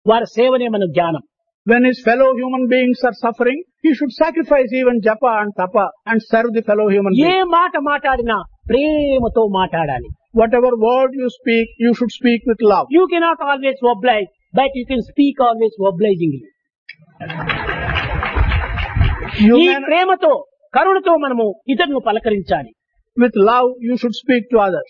వారి సేవనే మన జ్ఞానం. When his fellow human beings are suffering, he should sacrifice even japa and tapa and serve the fellow human A beings. మాట మాట్లాడినా ప్రేమతో మాట్లాడాలి. Whatever word you speak, you should speak with love. You cannot always oblige, but you can speak always obligingly. You ఈ may, ప్రేమతో కరుణతో మనము ఇతరులను పలకరించాలి. with love, you should speak to others.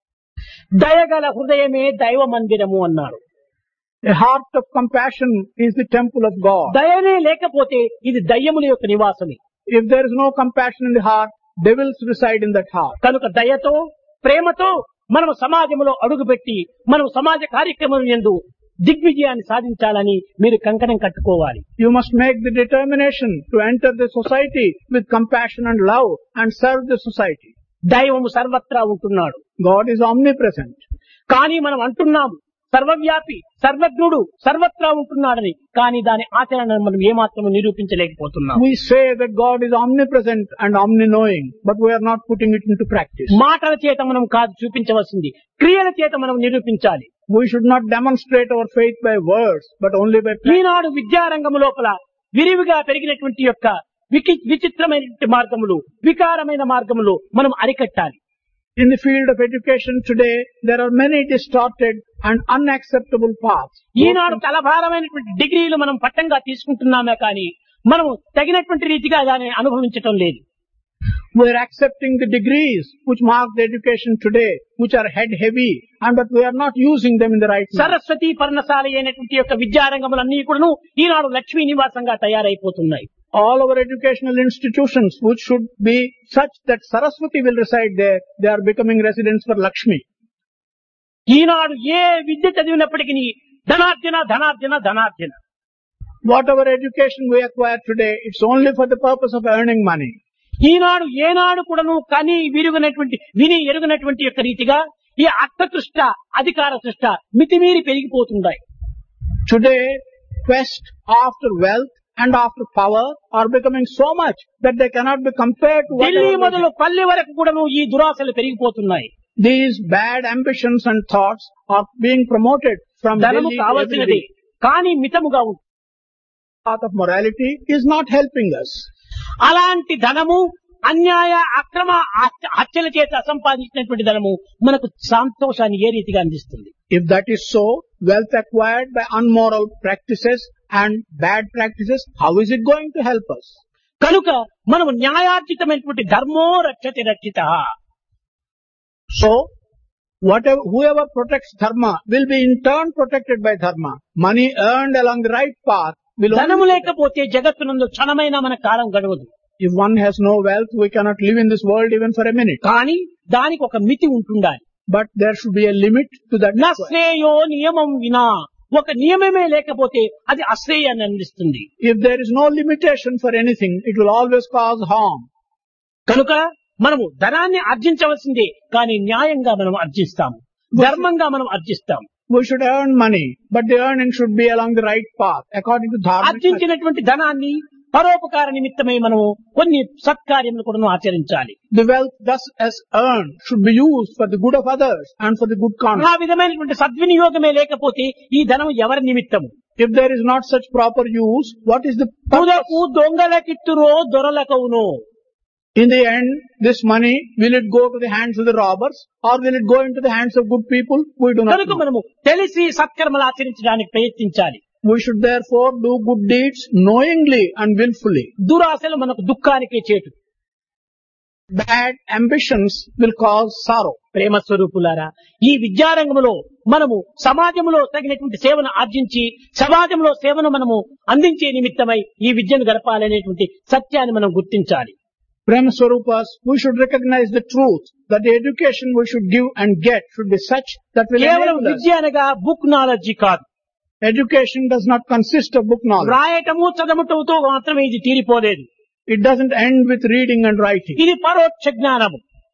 దయగల హృదయమే దైవ మందిరము అన్నారు. A heart of compassion is the temple of God. దయనే లేకపోతే ఇది దయ్యముల యొక్క నివాసమే. If there is no compassion in the heart, devils reside in that heart. కనుక దయతో ప్రేమతో మనం సమాజంలో అడుగుపెట్టి మనం సమాజ కార్యక్రమం యందు దిగ్విజయాన్ని సాధించాలని మీరు కంకణం కట్టుకోవాలి. You must make the determination to enter the society with compassion and love and serve the society. దైవము సర్వత్రా ఉంటున్నాడు. God is omnipresent. కానీ మనం అంటున్నాము సర్వవ్యాపి సర్వజ్ఞుడు సర్వత్రా ఉంటున్నాడని, కానీ దాని ఆచరణను మనం ఏమాత్రం నిరూపించలేకపోతున్నాం. We say that God is omnipresent and omni-knowing, but we are not putting it into practice. మాటల చేత మనం కాదు చూపించవలసింది, క్రియల చేత మనం నిరూపించాలి. We should not demonstrate our faith by words, but only by practice. ఈనాడు విద్యారంగం లోపల విరివిగా పెరిగినటువంటి యొక్క విచిత్రమైనటువంటి మార్గములు, వికారమైన మార్గములు మనం అరికట్టాలి. In the field of education today, there are many distorted and unacceptable paths. ఈనాడు తలభారమైనటువంటి డిగ్రీలు మనం పట్టంగా తీసుకుంటున్నామే కానీ మనము తగినటువంటి రీతిగా దాన్ని అనుభవించటం లేదు. We are accepting the degrees which mark the education today, which are head heavy, and but we are not using them in the right manner. Saraswati పర్ణశాల అయినటువంటి యొక్క విద్యారంగములన్నీ కూడాను ఈనాడు Lakshmi నివాసంగా తయారైపోతున్నాయి. All our educational institutions, which should be such that Saraswati will reside there, they are becoming residents for Lakshmi. ఈనాడు ఏ విద్య చదివినప్పటికీ ధనార్జన ధనార్జన ధనార్జన. Whatever education we acquire today, it's only for the purpose of earning money. ఈనాడు ఏనాడు కూడాను కని విని ఎరుగనటువంటి యొక్క రీతిగా ఈ అర్థతృష్ట అధికార తృష్ట మితిమీరి పెరిగిపోతున్నాయి. Today, quest after wealth and after power are becoming so much that they cannot be compared to Delhi whatever. మొదలు పల్లె వరకు కూడాను ఈ దురాశలు పెరిగిపోతున్నాయి. These bad ambitions and thoughts are being promoted from ధనము Delhi to కావలసినది, everywhere. కానీ మితముగా ఉంటుంది. Path of morality is not helping us. అలాంటి ధనము అన్యాయ అక్రమ హత్యల చేత సంపాదించినటువంటి ధనము మనకు సంతోషాన్ని ఏ రీతిగా అందిస్తుంది? If that is so, wealth acquired by unmoral practices and bad practices, how is it going to help us? కనుక మనము న్యాయార్జితమైనటువంటి ధర్మో రక్షతి రక్షిత. So, whoever protects dharma will be in turn protected by dharma. Money earned along the right path will ధనము only... లేకపోతే జగత్తునందు క్షణమైన మన కాలం గడవదు. If one has no wealth, we cannot live in this world even for a minute. కానీ దానికి ఒక మితి ఉంటుండాలి. But there should be a limit to that. నశ్రేయో నియమం వినా, ఒక నియమమే లేకపోతే అది అశ్రేయాన్ని అందిస్తుంది. If there is no limitation for anything, it will always cause harm. కనుక మనము ధనాన్ని ఆర్జించవలసిందే, కానీ న్యాయంగా మనం ఆర్జిస్తాము, ధర్మంగా మనం ఆర్జిస్తాము. We should earn money, but the earning should be along the right path, according to dharma. ఆర్జించినటువంటి ధనాన్ని పరోపకార నిమిత్తమై మనము కొన్ని సత్కార్యములు కూడా ఆచరించాలి. The wealth thus as earned should be used for the good of others and for the good ఆ conduct. విధమైనటువంటి సద్వినియోగమే లేకపోతే ఈ ధనం ఎవరి నిమిత్తము? If there is not such proper use, what is the purpose? తుదకు దొంగలకిత్తురో దొరలకవునో. In the end, this money, will it go to the hands of the robbers or will it go into the hands of good people? We do not కనుక know. మనము తెలిసి సత్కర్మలు ఆచరించడానికి ప్రయత్నించాలి. We should therefore do good deeds knowingly and willfully. దురాశలు మనకు దుఃఖానికే చేటు. Bad ambitions will cause sorrow. ప్రేమ స్వరూపులారా, ఈ విద్యారంగంలో మనము సమాజంలో తగినటువంటి సేవను ఆర్జించి సమాజంలో సేవను మనము అందించే నిమిత్తమై ఈ విద్యను గడపాలనేటువంటి సత్యాన్ని మనం గుర్తించాలి. Prema Swarupas, we should recognize the truth that the education we should give and get should be such that will కేవలం enable us. విద్య అనగా బుక్ నాలెడ్జి కాదు. Education does not consist of book knowledge. రాయటము చదవటంతో మాత్రమే ఇది తీరిపోలేదు. It doesn't end with reading and writing. ఇది పరోక్ష జ్ఞానము.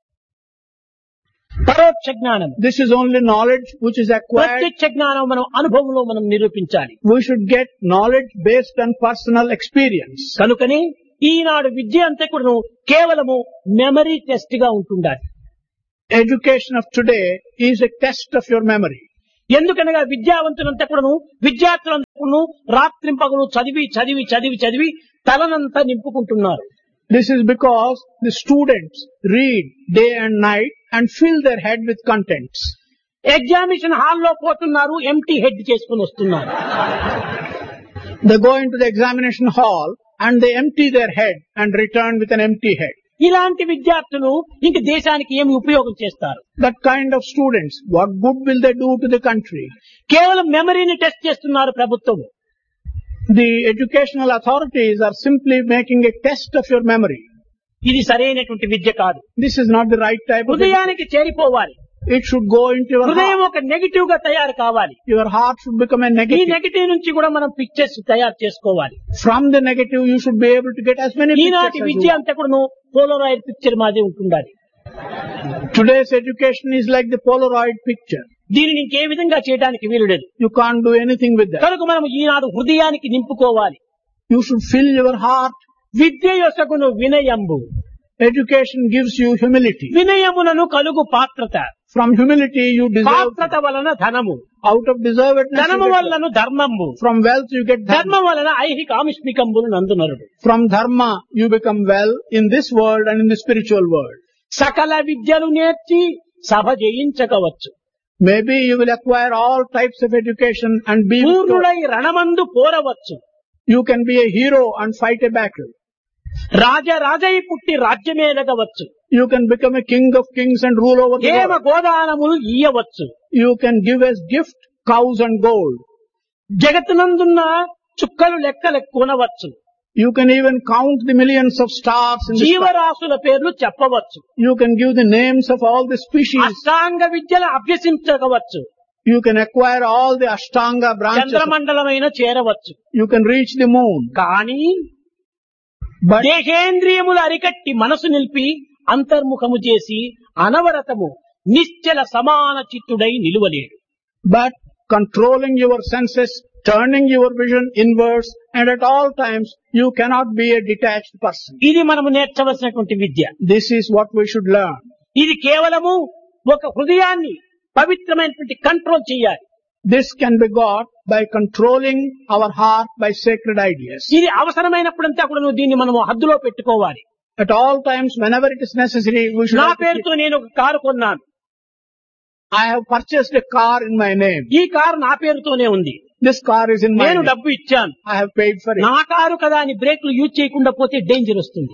పరోక్ష జ్ఞానము. This is only knowledge which is acquired. ప్రత్యక్ష జ్ఞానం మనం అనుభవంలో మనం నిరూపించాలి. We should get knowledge based on personal experience. కనుకనే ఈనాడు విద్య అంతా కూడా కేవలము మెమరీ టెస్ట్ గా ఉంటుండాలి. Education of today is a test of your memory. ఎందుకనగా విద్యావంతులంతా కూడాను విద్యార్థులంతా రాత్రింపగలు చదివి చదివి చదివి చదివి తలనంతా నింపుకుంటున్నారు. This is because the students read day and night and fill their head with contents. Examination హాల్లో పోతున్నారు, ఎంటీ హెడ్ చేసుకుని వస్తున్నారు. They go into the examination hall and they empty their head and return with an empty head. ఇలాంటి విద్యార్థులు ఇంక దేశానికి ఏమి ఉపయోగం చేస్తారు? That kind of students, what good will they do to the country? కేవలం మెమరీని టెస్ట్ చేస్తున్నారు ప్రభుత్వం. The educational authorities are simply making a test of your memory. ఇది సరైనటువంటి విద్య కాదు. This is not the right type of education. హృదయానికి చేరిపోవాలి. It should go into your హృదయం heart. ఒక నెగటివ్ గా తయారు కావాలి. Your heart should become a ఈ negative. నెగటివ్ నుంచి కూడా మనం పిక్చర్స్ తయారు చేసుకోవాలి. From the negative, you should be able to get as many ఈనాటి pictures as you Vidya want. అంతా కూడా పోలరాయిడ్ పిక్చర్ మాది ఉంటుండాలి. Today's education is like the Polaroid picture. దీనిని ఇంకే విధంగా చేయడానికి వీలు లేదు. You can't do anything with that. కనుక మనం ఈనాడు హృదయానికి నింపుకోవాలి. You should fill your heart. Vidya యొసగును వినయంబు, Education gives you humility. వినయములను కలుగు పాత్రత, From humility, you deserve. పాత్రత వలన ధనము, Out of deservedness, ధనము you get వలన ధర్మంబు, wealth. From wealth, you get dharma. ధర్మం వలన ఐహిక ఆమిష్మికంబులు నందునరుడు. From dharma, you become well in this world and in the spiritual world. సకల విద్యలు నేర్చి సభ జయించకవచ్చు, Maybe you will acquire all types of education and be victorious. పూర్ణుడై రణమందు పోరవచ్చు, You can be a hero and fight a battle. రాజరాజై పుట్టి రాజ్యమేలగవచ్చు, You can become a king of kings and rule over the Hema world. గోదానములు ఇయ్యవచ్చు, You can give as gift cows and gold. జగత్తునందున్న చుక్కలు లెక్కలెక్కునవచ్చు, You can even count the millions of stars in the sky. జీవరాశుల పేర్లు చెప్పవచ్చు, You can give the names of all the species. అష్టాంగ విద్యలు అభ్యసించవచ్చు, You can acquire all the Ashtanga branches. చంద్రమండలమైన చేరవచ్చు. You can reach the moon. కానీ But దేహేంద్రియములు అరికట్టి మనసు నిలిపి అంతర్ముఖము చేసి అనవరతము నిశ్చల సమాన చిత్తుడై నిలువలేడు. But controlling your senses, turning your vision inwards, and at all times you cannot be a detached person. ఇది మనము నేర్చవలసినటువంటి విద్య. This is what we should learn. ఇది కేవలము ఒక హృదయాన్ని పవిత్రమైనటువంటి కంట్రోల్ చేయాలి. This can be got by controlling our heart by sacred ideas. ఇది అవసరమైనప్పుడంతా కూడా నువ్వు దీన్ని మనము హద్దులో పెట్టుకోవాలి. At all times, whenever it is necessary, we should. నా have to పేరుతో నేను ఒక కారు కొన్నాను. keep- I have purchased a car in my name. ఈ కారు నా పేరుతోనే ఉంది. This car is in my నేను name. డబ్బు ఇచ్చాను. I have paid for it. నా కారు కదా అని బ్రేక్లు యూజ్ చేయకుండా పోతే డేంజర్ వస్తుంది.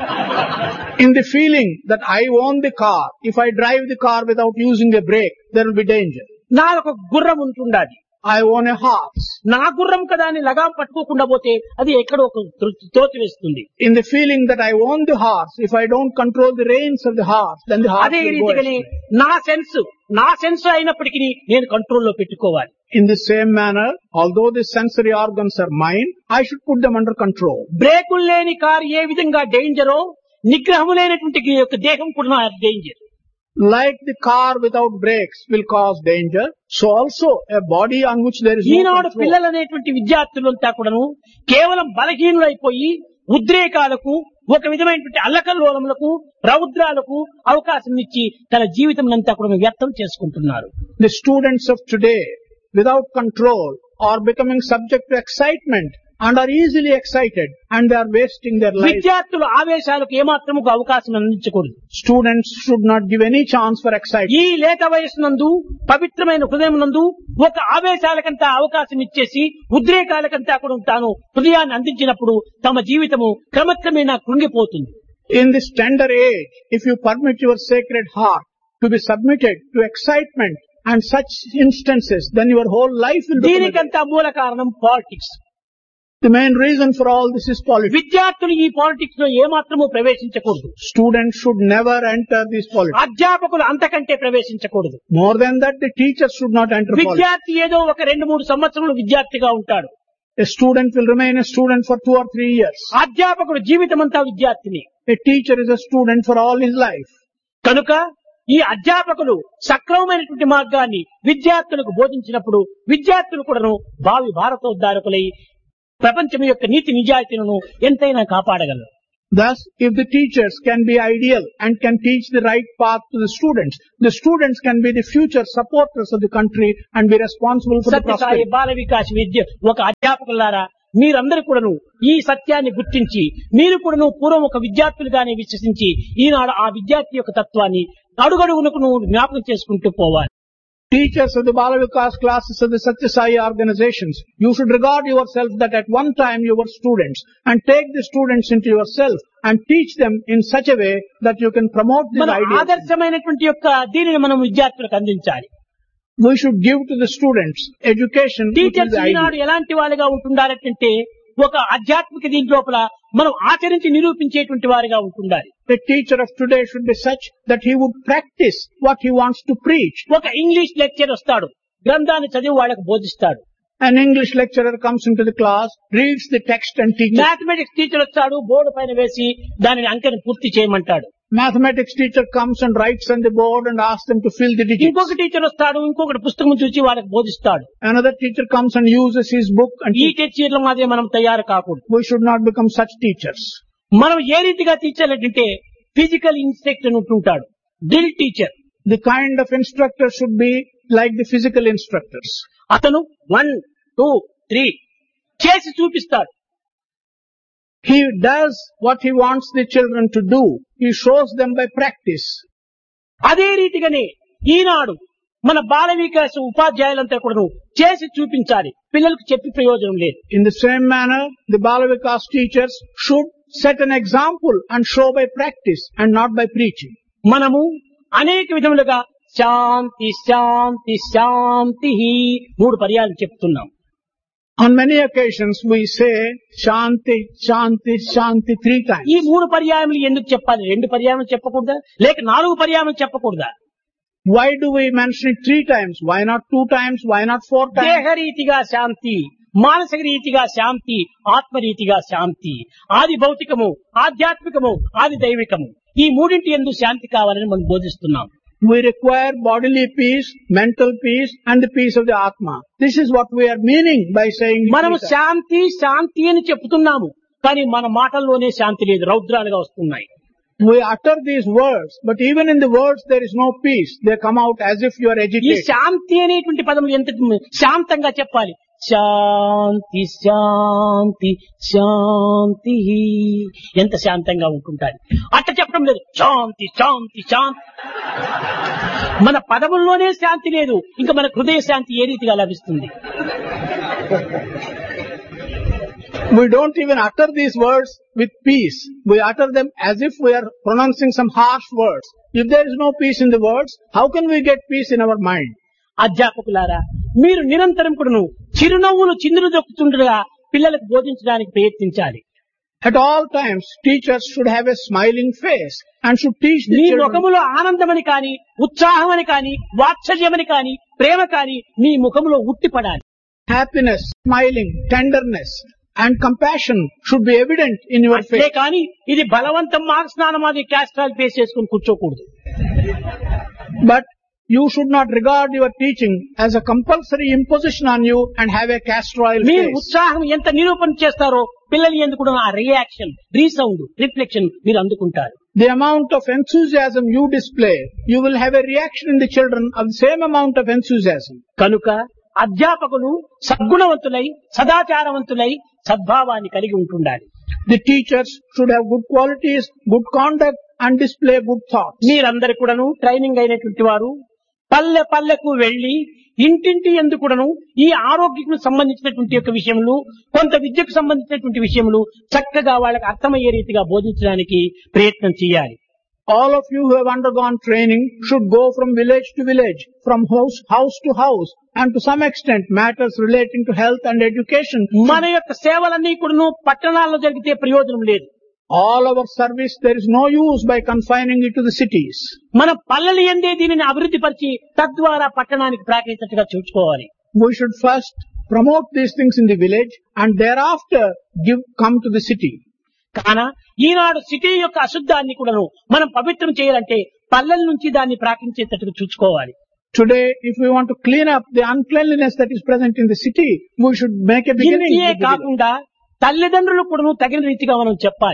In the feeling that I own the car, if I drive the car without using a brake, there will be danger. నా ఒక గుర్రం ఉంటుండాలి. I own a horse. నా గుర్రం కదా అని లగాం పట్టుకోకుండా పోతే అది ఎక్కడో ఒక తోచివేస్తుంది. In the feeling that I own the horse, if I don't control the reins of the horse, then the horse అదే will go రీతిగానే astray. నా సెన్స్ అయినప్పటికీ నేను కంట్రోల్లో పెట్టుకోవాలి. In the same manner, although the sensory organs are mine, I should put them under control. బ్రేకులు లేని car ఏ విధంగా డేంజరో, నిగ్రహం లేనటువంటి ఈ యొక్క దేహం కూడా danger. Like the car without brakes will cause danger, so also a body on which there is no Eenadu control. పిల్లలు అనేటువంటి విద్యార్థులంతా కూడాను కేవలం బలహీనులైపోయి ఉద్రేకాలకు, ఒక విధమైనటువంటి అల్లకల్లోలములకు, రౌద్రాలకు అవకాశం ఇచ్చి తన జీవితం అంతా కూడా వ్యర్థం చేసుకుంటున్నారు. The students of today, without control, are becoming subject to excitement and are easily excited, and they are wasting their life. విద్యార్థులు ఆవేశాలకు ఏమాత్రము అవకాశం అందించకూడదు. Students should not give any chance for excitement. ఈ లేత వయస్సునందు, పవిత్రమైన హృదయం నందు ఒక ఆవేశాలకంతా అవకాశం ఇచ్చేసి ఉద్రేకాలకంతా కూడా తాను హృదయాన్ని అందించినప్పుడు తమ జీవితము క్రమక్రమేణా కృంగిపోతుంది. In this tender age, if you permit your sacred heart to be submitted to excitement and such instances, then your whole life will become a- దీనికంతా మూల కారణం politics. The main reason for all this is politics. విద్యార్థులు ఈ politics లో ఏమాత్రము ప్రవేశించకూడదు. Students should never enter these politics. అధ్యాపకులు అంతకంటే ప్రవేశించకూడదు. More than that, the teachers should not enter politics. విద్యార్థి ఏదో ఒక 2-3 సంవత్సరాలు విద్యార్థిగా ఉంటాడు. A student will remain a student for 2 or 3 years. అధ్యాపకుడు జీవితమంతా విద్యార్థిని. A teacher is a student for all his life. కనుక ఈ అధ్యాపకులు సక్రమమైనటువంటి మార్గాన్ని విద్యార్థులకు బోధించినప్పుడు విద్యార్థులు కూడాను భావి భారతోద్ధారకులై ప్రపంచం యొక్క నీతి నిజాయితీలను ఎంతైనా కాపాడగలరు. Thus, if the teachers can be ideal and can teach the right path to the students can be the future supporters of the country and be responsible for the Sathya Sai prosperity. Bala Vikas విద్య ఒక అధ్యాపకులారా మీరందరూ కూడాను ఈ సత్యాన్ని గుర్తించి మీరు కూడాను పూర్వం ఒక విద్యార్థులుగానే విశ్వసించి ఈనాడు ఆ విద్యార్థి యొక్క తత్వాన్ని అడుగడుగునకు జ్ఞాపకం చేసుకుంటూ పోవాలి. Teachers of the Bala Vikas classes of the Satya Sai organizations, you should regard yourself that at one time you were students and take the students into yourself and teach them in such a way that you can promote these మన ideas. ఆదర్శమైనటువంటి యొక్క దీనిని మనం విద్యార్థులకు అందించాలి. We should give to the students education which is teachers the Eenadu ideal. ఎలాంటి వాళ్ళుగా ఉంటుండాలంటే ఒక ఆధ్యాత్మిక దీని లోపల మనం ఆచరించి నిరూపించేటువంటి వారిగా ఉంటుండాలి. The teacher of today should be such that he would practice what he wants to preach. ఒక ఇంగ్లీష్ లెక్చర్ వస్తాడు, గ్రంథాన్ని చదివి వాళ్ళకు బోధిస్తాడు. An English lecturer comes into the class, reads the text and teaches. Mathematics teacher వస్తాడు, board పైన వేసి దానిని అంకెని పూర్తి చేయమంటాడు. Mathematics teacher comes and writes on the board and asks them to fill the digits. ఇంకొక టీచర్ వస్తాడు, ఇంకొకటి పుస్తకం చూసి వాళ్ళకి బోధిస్తాడు. Another teacher comes and uses his book and ఈ టీచర్ల మాదిరి మనం తయారు కాకూడదు. we should not become such teachers. మనం ఏ రీతిగా తీర్చాలంటే physical instructor ఉంటుంటాడు, drill teacher. The kind of instructor should be like the physical instructors. అతను 1, 2, 3 చేసి చూపిస్తాడు. He does what he wants the children to do. He shows them by practice. అదే రీతిగానే ఈనాడు మన బాల వికాస ఉపాధ్యాయులంతా కూడా చేసి చూపించాలి, పిల్లలకు చెప్పి ప్రయోజనం లేదు. In the same manner, the Bala Vikas teachers should set an example and show by practice and not by preaching. మనము అనేక విధములుగా శాంతి శాంతి శాంతి 3 పర్యాలు చెప్తున్నాం. On many occasions we say Shanti, Shanti, Shanti 3 times. ఈ 3 పర్యాయములు ఎందుకు చెప్పాలి? 2 పర్యాయములు చెప్పకూడదా, లేక 4 పర్యాయములు చెప్పకూడదా? Why do we mention it 3 times? Why not 2 times? Why not 4 times? దేహరీతిగా శాంతి, మానసిక రీతిగా శాంతి, ఆత్మరీతిగా శాంతి. ఆది భౌతికము, ఆధ్యాత్మికము, ఆది దైవికము, ఈ మూడింటి యందు శాంతి కావాలని మనం బోధిస్తున్నాం. We require bodily peace, mental peace and the peace of the Atma. This is what we are meaning by saying it మనము 3 times. శాంతి శాంతి అని చెప్తున్నాము, కానీ మన మాటల్లోనే శాంతి లేదు, రౌద్రాలుగా వస్తున్నాయి. We utter these words, but even in the words there is no peace. They come out as if you are ఈ agitated. శాంతి అనేటువంటి పదములు ఎంత శాంతంగా చెప్పాలి. శాంతి శాంతి శాంతి ఎంత శాంతంగా ఉంటుంటారు. అట్ట చెప్పడం లేదు, శాంతి శాంతి శాంతి. మన పదముల్లోనే శాంతి లేదు, ఇంకా మన హృదయ శాంతి ఏ రీతిగా లభిస్తుంది? We don't even utter these words with peace. We utter them as if we are pronouncing some harsh words. If there is no peace in the words, how can we get peace in our mind? అధ్యాపకులారా, మీరు నిరంతరం కూడాను చిరునవ్వులు చిందులు దొక్కుతుండగా పిల్లలకు బోధించడానికి ప్రయత్నించాలి. At all times, teachers should have a smiling face and should teach the నీ children. ముఖములో ఆనందమని కాని, ఉత్సాహమని కాని, వాత్సల్యమని కాని, ప్రేమ కాని నీ ముఖములో ఉట్టిపడాలి. Happiness, smiling, tenderness and compassion should be evident in your అట్లే face. కాని ఇది బలవంతం మార్క్ స్నానం అది క్యాస్ట్రాల్ ఫేస్ చేసుకుని కూర్చోకూడదు. But you should not regard your teaching as a compulsory imposition on you and have a castor oil మీరు face. ఉత్సాహం ఎంత నిరూపణ చేస్తారో పిల్లలు ఎందుకు ఆ రియాక్షన్, రీసౌండ్, రిఫ్లెక్షన్ మీరు అందుకుంటారు. The amount of enthusiasm you display, you will have a reaction in the children of the same amount of enthusiasm. కనుక అధ్యాపకులు సద్గుణవంతులై, సదాచారవంతులై, సద్భావాన్ని కలిగి ఉంటుండాలి. The teachers should have good qualities, good conduct and display good thoughts. మీరందరూ కూడాను training అయినటువంటి వారు పల్లె పల్లెకు వెళ్లి ఇంటింటి ఎందుకు కూడాను ఈ ఆరోగ్యకు సంబంధించినటువంటి యొక్క విషయములు, కొంత విద్యకు సంబంధించినటువంటి విషయములు చక్కగా వాళ్ళకి అర్థమయ్యే రీతిగా బోధించడానికి ప్రయత్నం చేయాలి. All of you who have undergone training should go from village to village, from house to house, and to some extent matters relating to health and education. మన యొక్క సేవలన్నీ కూడాను పట్టణాల్లో జరిగితే ప్రయోజనం లేదు. All our service, there is no use by confining it to the cities. మన పల్లెలు ఎందే దీనిని అభివృద్ధి పరిచి తద్వారా పట్టణానికి ప్రాకేటట్టుగా చూసుకోవాలి. We should first promote these things in the village and thereafter come to the city. కాన ఈనాడు సిటీ యొక్క అశుద్ధాన్ని కూడాను మనం పవిత్రం చేయాలంటే పల్లెల నుంచి దాన్ని ప్రాకించేటట్టుగా చూసుకోవాలి. Today, if we want to clean up the uncleanliness that is present in the city, we should make a beginning ఇంతే with the village. కాకుండా తల్లిదండ్రులు కూడాను తగిన రీతిగా మనం చెప్పాలి.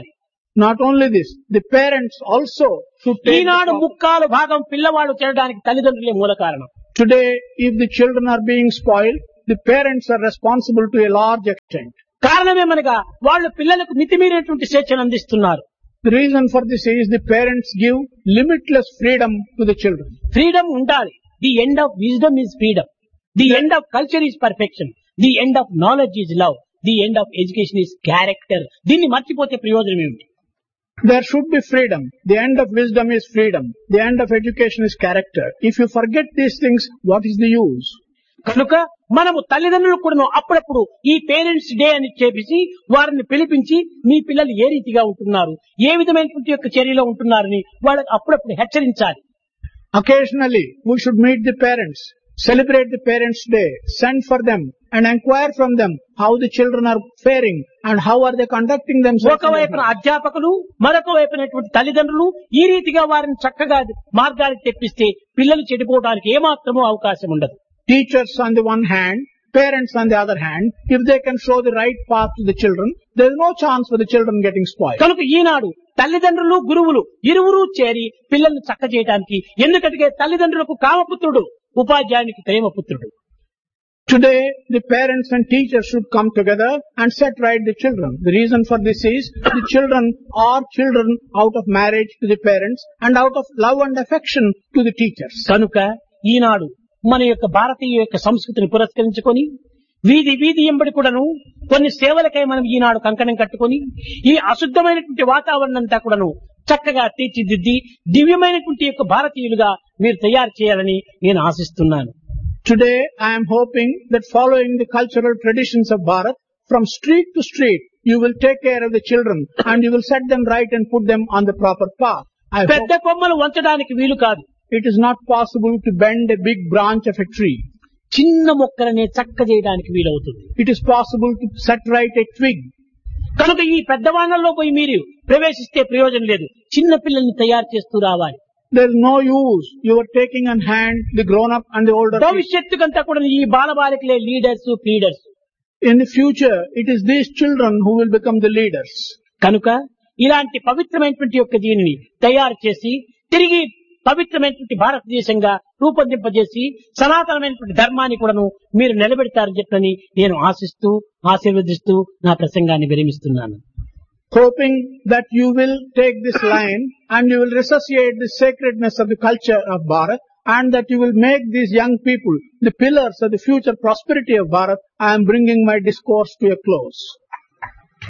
Not only this, the parents also should take the Eenadu proper- ముక్కాలు భాగం పిల్లవాడు తినడానికి తల్లిదండ్రులే మూల కారణం. Today, if the children are being spoiled, the parents are responsible to a large extent. కారణమేమనగా వాళ్ళు పిల్లలకు మితిమీరినటువంటి స్వేచ్ఛను అందిస్తున్నారు. The reason for this is the parents give limitless freedom to the children. Freedom ఉండాలి. The end of wisdom is freedom. The end of culture is perfection. The end of knowledge is love. The end of education is character. దీన్ని మర్చిపోతే ప్రయోజనం ఏమిటి? There should be freedom. The end of wisdom is freedom. The end of education is character. If you forget these things, what is the use? కనుక మనము తల్లిదండ్రులు కూడా అప్పుడప్పుడు ఈ పేరెంట్స్ డే అని చెప్పేసి వారిని పిలిపించి మీ పిల్లలు ఏ రీతిగా ఉంటున్నారు, ఏ విధమైనటువంటి యొక్క చర్యలో ఉంటున్నారని వాళ్ళకి అప్పుడప్పుడు హెచ్చరించాలి. Occasionally, we should meet the parents, celebrate the parents' day, send for them and inquire from them how the children are faring and how are they conducting themselves. ఒకవైపున అధ్యాపకులు, మరొక వైపునటువంటి తల్లిదండ్రులు ఈ రీతిగా వారిని చక్కగా మార్గానికి తెప్పిస్తే పిల్లలు చెడిపోవడానికి ఏమాత్రమూ అవకాశం ఉండదు. Teachers on the one hand, parents on the other hand, if they can show the right path to the children, there is no chance for the children getting spoiled. కనుక ఈనాడు తల్లిదండ్రులు, గురువులు ఇరువురు చేరి పిల్లల్ని చక్క చేయడానికి, ఎందుకంటే తల్లిదండ్రులకు కామపుత్రుడు, ఉపాధ్యాయునికి ప్రేమపుత్రుడు. Today, the parents and teachers should come together and set right the children. The reason for this is the children are children out of marriage to the parents and out of love and affection to the teachers. కనుక ఈనాడు మన యొక్క భారతీయ యొక్క సంస్కృతిని పురస్కరించుకొని వీధి వీధి ఎంబడి కూడాను కొన్ని సేవలకై మనం ఈనాడు కంకణం కట్టుకొని ఈ అశుద్ధమైనటువంటి వాతావరణం అంతా కూడాను చక్కగా తీర్చిదిద్ది దివ్యమైనటువంటి యొక్క భారతీయులుగా మీరు తయారు చేయాలని నేను ఆశిస్తున్నాను. Today, I am hoping that following the cultural traditions of Bharat, from street to street, you will take care of the children and you will set them right and put them on the proper path. I hope పెద్ద కొమ్మలు వంచడానికి వీలు కాదు. it is not possible to bend a big branch of a tree. చిన్న మొక్కలనే చక్క చేయడానికి వీలవుతుంది. It is possible to set right a twig. కనుక ఈ పెద్దవాళ్లలో పోయి మీరు ప్రవేశిస్తే ప్రయోజనం లేదు. చిన్న పిల్లల్ని తయారు చేస్తూ రావాలి. There is no use. You are taking on hand the grown up and the older people. భవిష్యత్తుకంతా కూడా ఈ బాలబాలికలే leaders, feeders. In the future, it is these children who will become the leaders. కనుక ఇలాంటి పవిత్రమైనటువంటి యొక్క దీనిని తయారు చేసి తిరిగి పవిత్రమైనటువంటి భారతదేశంగా రూపొందింపజేసి సనాతనమైనటువంటి ధర్మాన్ని కూడాను మీరు నిలబెడతారని చెప్పని నేను ఆశిస్తూ ఆశీర్వదిస్తూ నా ప్రసంగాన్ని విరమిస్తున్నాను. Hoping that you will take this line and you will resuscitate the sacredness of the culture of Bharat and that you will make these young people the pillars of the future prosperity of Bharat, I am bringing my discourse to a close.